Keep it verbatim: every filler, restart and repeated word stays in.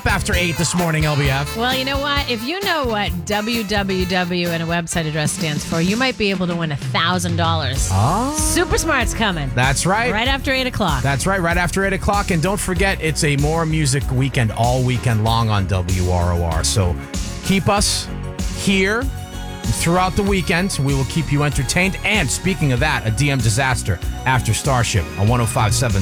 After eight this morning, L B F. Well, you know what? If you know what W W W and a website address stands for, you might be able to win one thousand dollars. Oh. Super Smart's coming. That's right. Right after eight o'clock. That's right, right after eight o'clock. And don't forget, it's a More Music weekend all weekend long on W R O R. So keep us here throughout the weekend. We will keep you entertained. And speaking of that, a D M disaster after Starship on one oh five point seven.